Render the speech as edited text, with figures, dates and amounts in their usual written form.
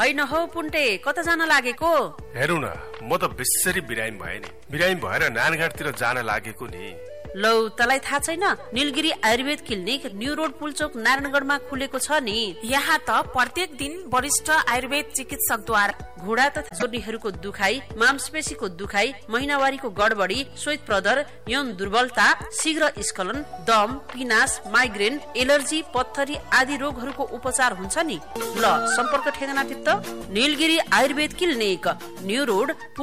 होइन हौ पुन्टे, कता जान लागेको? हेरौ न, म त बेसरी बिरामी भए नि। बिरामी भएर नानघाटतिर जान लागेको नि। लौ, तलाई थाहा छैन? Nilgiri Ayurveda clinic new road Pulchowk नारायणगढमा खुलेको छ नि। यहाँ त प्रत्येक दिन वरिष्ठ आयुर्वेद चिकित्सकद्वारा घुँडा तथा जोर्नीहरूको दुखाइ, मांसपेशीको दुखाइ, महिनावारीको गडबडी, श्वेत प्रदर, यौन दुर्बलता, शीघ्र स्खलन, दम, पिनास, माइग्रेन, एलर्जी, पत्थरी आदि रोगहरूको उपचार हुन्छ नि। ल, सम्पर्क ठेगाना तित्त Nilgiri Ayurveda clinic new road